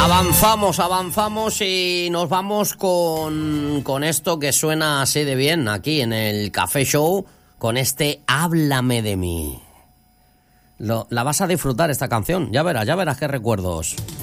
Avanzamos y nos vamos con esto que suena así de bien aquí en el Café Show, con este Háblame de mí. La vas a disfrutar esta canción, ya verás qué recuerdos.